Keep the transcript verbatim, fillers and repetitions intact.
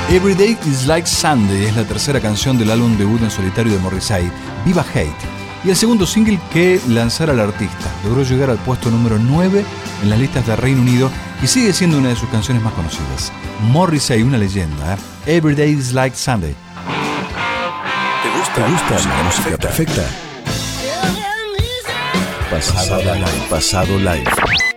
Every Day is Like Sunday es la tercera canción del álbum debut en solitario de Morrissey, Viva Hate, y el segundo single que lanzara el artista. Logró llegar al puesto número nueve en las listas de Reino Unido y sigue siendo una de sus canciones más conocidas. Morrissey, una leyenda, ¿eh? Every Day is Like Sunday. ¿Te gusta, ¿Te gusta la música perfecta? Pasado live. Pasado live.